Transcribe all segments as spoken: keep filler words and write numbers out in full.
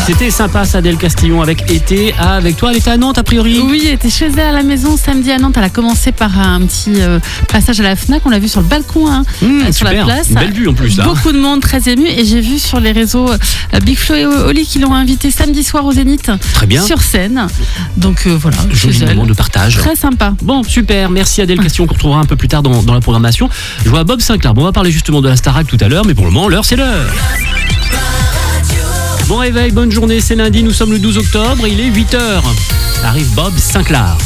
C'était sympa, ça, Adèle Castillon avec Été. Ah, avec toi, elle était à Nantes, a priori? Oui, elle était chez elle à la maison samedi à Nantes. Elle a commencé par un petit euh, passage à la Fnac. On l'a vu sur le balcon, hein, mmh, euh, sur super. la place. Une belle vue en plus. Là. Beaucoup de monde, très ému. Et j'ai vu sur les réseaux euh, Big Flo et Oli qui l'ont invité samedi soir au Zénith. Très bien. Sur scène. Donc euh, voilà. Joli chez moment elle. de partage. Très sympa. Bon, super. Merci Adèle Castillon qu'on retrouvera un peu plus tard dans, dans la programmation. Je vois Bob Sinclair. Bon, on va parler justement de la Starac tout à l'heure, mais pour le moment, l'heure, c'est l'heure. Bon réveil, bonne journée, c'est lundi, nous sommes le douze octobre, il est huit heures. Arrive Bob Sinclair.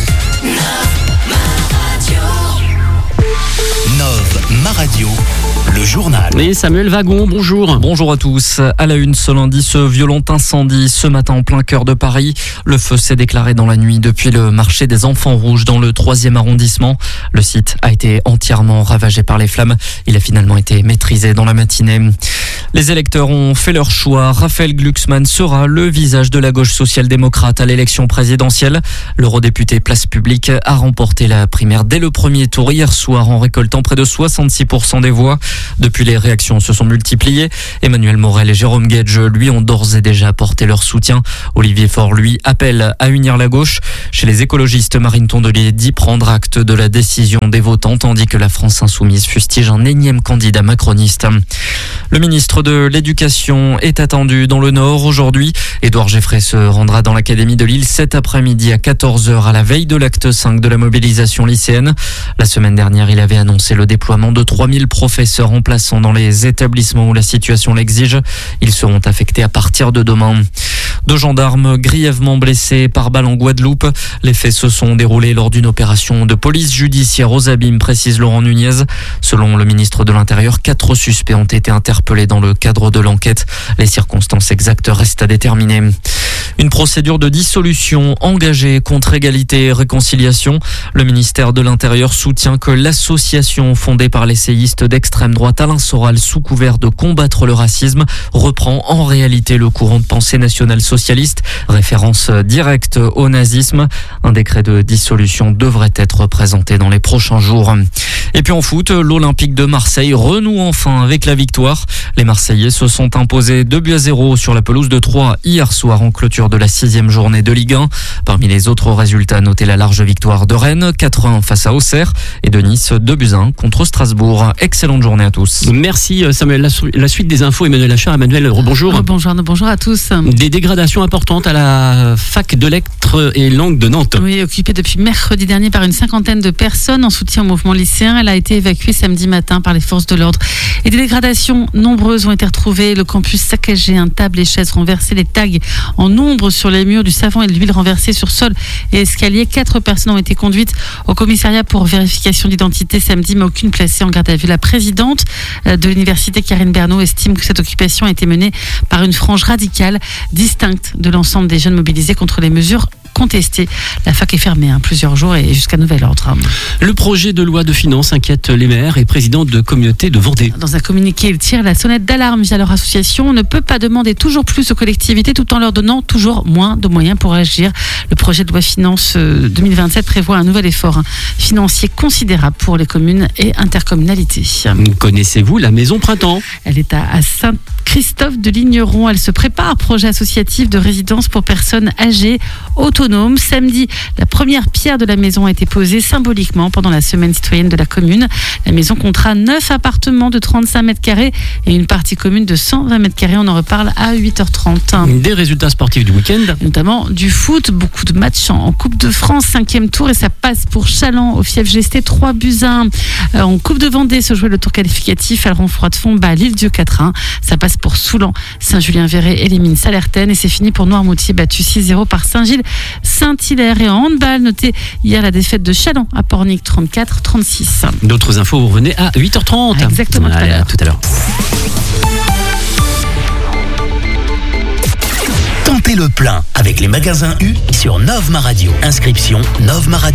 Nove, ma radio, le journal. Et Samuel Wagon, bonjour. Bonjour à tous. À la une ce lundi, ce violent incendie ce matin en plein cœur de Paris. Le feu s'est déclaré dans la nuit depuis le marché des Enfants Rouges dans le troisième arrondissement. Le site a été entièrement ravagé par les flammes. Il a finalement été maîtrisé dans la matinée. Les électeurs ont fait leur choix. Raphaël Glucksmann sera le visage de la gauche social-démocrate à l'élection présidentielle. L'eurodéputé Place Publique a remporté la primaire dès le premier tour hier soir en récoltant près de soixante-six pour cent des voix. Depuis, les réactions se sont multipliées. Emmanuel Morel et Jérôme Guedj, lui, ont d'ores et déjà apporté leur soutien. Olivier Faure, lui, appelle à unir la gauche. Chez les écologistes, Marine Tondelier dit prendre acte de la décision des votants, tandis que la France insoumise fustige un énième candidat macroniste. Le ministre de l'Éducation est attendu dans le Nord aujourd'hui. Édouard Geffray se rendra dans l'Académie de Lille cet après-midi à quatorze heures à la veille de l'acte cinq de la mobilisation lycéenne. La semaine dernière, il avait annoncé le déploiement de trois mille professeurs remplaçants dans les établissements où la situation l'exige. Ils seront affectés à partir de demain. Deux gendarmes grièvement blessés par balle en Guadeloupe. Les faits se sont déroulés lors d'une opération de police judiciaire aux Abîmes, précise Laurent Nunez. Selon le ministre de l'Intérieur, quatre suspects ont été interpellés dans le cadre de l'enquête. Les circonstances exactes restent à déterminer. Une procédure de dissolution engagée contre Égalité et Réconciliation. Le ministère de l'Intérieur soutient que l'association fondée par l'essayiste d'extrême droite Alain Soral, sous couvert de combattre le racisme, reprend en réalité le courant de pensée nationale-socialiste, référence directe au nazisme. Un décret de dissolution devrait être présenté dans les prochains jours. Et puis en foot, l'Olympique de Marseille renoue enfin avec la victoire. Les Marseillais se sont imposés deux buts à zéro sur la pelouse de Troyes hier soir en clôture de la sixième journée de Ligue un. Parmi les autres résultats, notez la large victoire de Rennes, quatre un face à Auxerre, et de Nice, deux buts à un contre Strasbourg. Excellente journée à tous. Merci Samuel. La suite des infos, Emmanuel Achard. Emmanuel, rebonjour. Bonjour, bonjour à tous. Des dégradations importantes à la fac de lettres et langues de Nantes. Oui, occupée depuis mercredi dernier par une cinquantaine de personnes en soutien au mouvement lycéen. Elle a été évacuée samedi matin par les forces de l'ordre. Et des dégradations nombreuses ont été retrouvées. Le campus saccagé, un table et chaises renversées, les tags en nombre sur les murs, du savon et de l'huile renversée sur sol et escalier. Quatre personnes ont été conduites au commissariat pour vérification d'identité samedi, mais aucune placée en garde à vue. La présidente de l'université, Karine Bernot, estime que cette occupation a été menée par une frange radicale distincte de l'ensemble des jeunes mobilisés contre les mesures contestées. La fac est fermée hein, plusieurs jours et jusqu'à nouvel ordre. Le projet de loi de finances inquiète les maires et présidents de communautés de Vendée. Dans un communiqué, ils tirent la sonnette d'alarme via leur association. On ne peut pas demander toujours plus aux collectivités tout en leur donnant toujours moins de moyens pour agir. Le projet de loi finances deux mille vingt-sept prévoit un nouvel effort hein, financier considérable pour les communes et intercommunalités. Connaissez-vous la Maison Printemps? Elle est à, à Saint-Christophe de Ligneron. Elle se prépare, projet associatif de résidence pour personnes âgées autonomes. Samedi, la première pierre de la maison a été posée symboliquement pendant la semaine citoyenne de la commune. La maison comptera neuf appartements de trente-cinq mètres carrés et une partie commune de cent vingt mètres carrés. On en reparle à huit heures trente. Des résultats sportifs du week-end. Notamment du foot, beaucoup de matchs en Coupe de France, cinquième tour, et ça passe pour Chaland au Fief Gesté, trois buts à un. En Coupe de Vendée se jouait le tour qualificatif à Froid-de-Fond, bah, L'Île-Dieu quatre un. Ça passe pour Soulan, Saint-Julien-Véret élimine Salertaine, et c'est fini pour Noirmoutier, battu six zéro par Saint-Gilles Saint-Hilaire. Et en handball, notez hier la défaite de Chaland à Pornic, trente-quatre trente-six. D'autres infos, vous revenez à huit heures trente. Ah, exactement. Allez, tout à l'heure. à tout à l'heure. Tentez le plein avec les magasins U sur Nove Ma Radio. Inscription Nove Ma Radio.